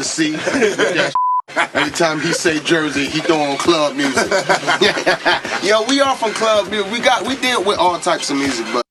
to see. Anytime he say Jersey, he throw on club music. Yo, we are from club music. We deal with all types of music, but